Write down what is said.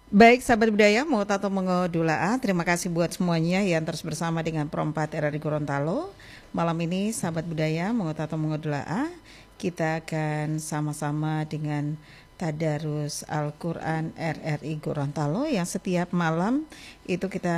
Baik, sahabat budaya, mau tato mengodula'a, terima kasih buat semuanya yang terus bersama dengan Pro 4 RRI Gorontalo. Malam ini, sahabat budaya, mau tato mengodula'a, kita akan sama-sama dengan Tadarus Al-Quran RRI Gorontalo yang setiap malam itu kita